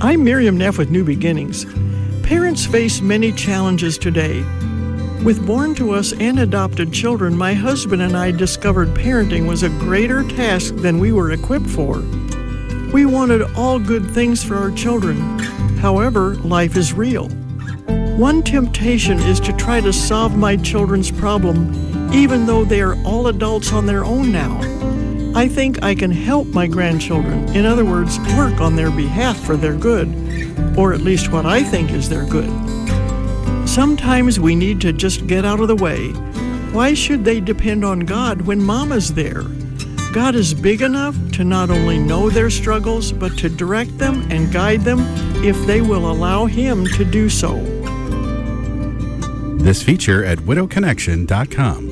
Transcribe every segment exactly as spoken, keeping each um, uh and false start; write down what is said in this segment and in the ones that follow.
I'm Miriam Neff with New Beginnings. Parents face many challenges today. With born to us and adopted children, my husband and I discovered parenting was a greater task than we were equipped for. We wanted all good things for our children. However, life is real. One temptation is to try to solve my children's problem, even though they are all adults on their own now. I think I can help my grandchildren, in other words, work on their behalf for their good, or at least what I think is their good. Sometimes we need to just get out of the way. Why should they depend on God when Mama's there? God is big enough to not only know their struggles, but to direct them and guide them if they will allow Him to do so. This feature at widow connection dot com.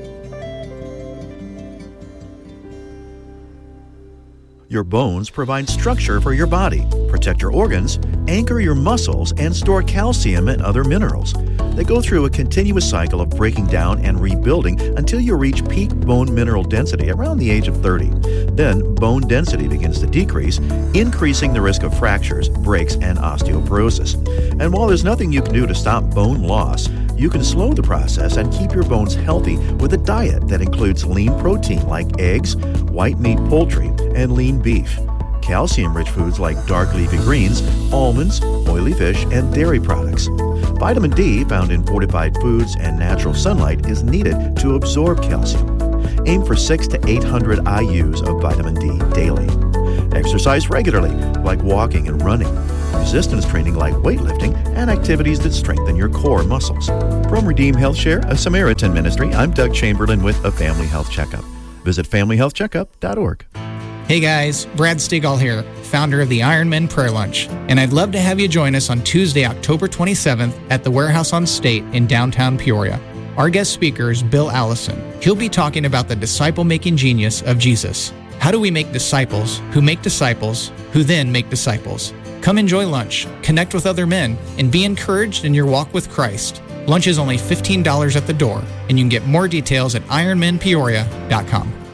Your bones provide structure for your body, protect your organs, anchor your muscles, and store calcium and other minerals. They go through a continuous cycle of breaking down and rebuilding until you reach peak bone mineral density around the age of thirty. Then, bone density begins to decrease, increasing the risk of fractures, breaks, and osteoporosis. And while there's nothing you can do to stop bone loss, you can slow the process and keep your bones healthy with a diet that includes lean protein like eggs, white meat poultry, and lean beef. Calcium-rich foods like dark leafy greens, almonds, oily fish, and dairy products. Vitamin D, found in fortified foods and natural sunlight, is needed to absorb calcium. Aim for six to eight hundred I U's of vitamin D daily. Exercise regularly, like walking and running. Resistance training like weightlifting, and activities that strengthen your core muscles. From Redeem Health Share, a Samaritan ministry, I'm Doug Chamberlain with a Family Health Checkup. Visit family health checkup dot org. Hey guys, Brad Stigall here, founder of the Ironman Prayer Lunch, and I'd love to have you join us on Tuesday, October twenty-seventh at the Warehouse on State in downtown Peoria. Our guest speaker is Bill Allison. He'll be talking about the disciple-making genius of Jesus. How do we make disciples who make disciples who then make disciples? Come enjoy lunch, connect with other men, and be encouraged in your walk with Christ. Lunch is only fifteen dollars at the door, and you can get more details at ironman peoria dot com.